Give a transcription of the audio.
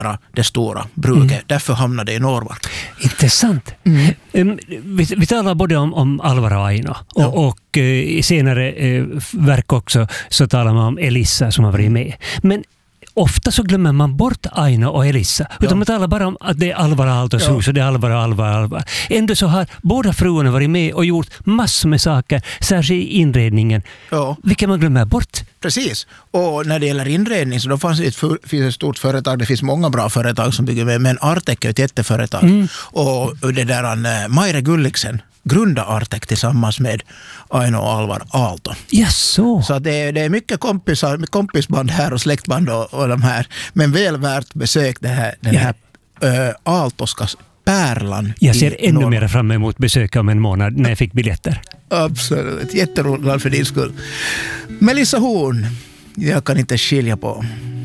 det stora bruket. Därför hamnade det i Norrvart. Intressant. Vi talar både om Alvar och Aino och i senare verk också så talar man om Elissa som har varit med. Men ofta så glömmer man bort Aino och Elissa. Utan man talar bara om att det är Alvar och Aaltos hus och det är Alvar. Ändå så har båda fruarna varit med och gjort massor med saker, särskilt i inredningen. Ja. Vilka man glömmer bort. Precis. Och när det gäller inredning så då finns ett stort företag. Det finns många bra företag som bygger med. Men Artek är ett jätteföretag. Och det där Maire Gulliksen grunda Artek tillsammans med Aino och Alvar Aalto. Så det är mycket kompisband här och släktband och de här. Men väl värt besök den här Aaltoska pärlan. Jag ser ännu mer fram emot besök om en månad när jag fick biljetter. Absolut. Jätteroligt för din skull. Melissa Horn. Jag kan inte skilja på